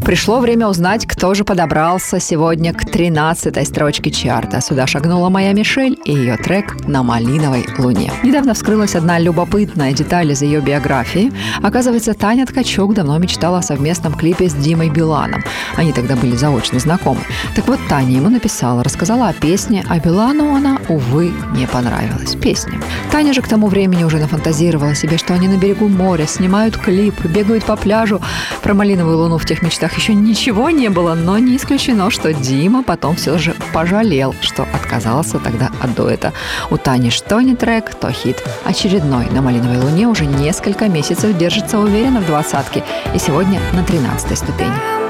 Пришло время узнать, кто же подобрался сегодня к 13-й строчке чарта. Сюда шагнула моя Мишель и ее трек «На малиновой луне». Недавно вскрылась одна любопытная деталь из ее биографии. Оказывается, Таня Ткачук давно мечтала о совместном клипе с Димой Биланом. Они тогда были заочно знакомы. Так вот, Таня ему написала, рассказала о песне, а Билану она, увы, не понравилась. Песня. Таня же к тому времени уже нафантазировала себе, что они на берегу моря снимают клип, бегают по пляжу. Про малиновую луну в тех мечтах еще ничего не было, но не исключено, что Дима потом все же пожалел, что отказался тогда от дуэта. У Тани что не трек, то хит. Очередной «На малиновой луне» уже несколько месяцев держится уверенно в двадцатке и сегодня на 13-й ступени.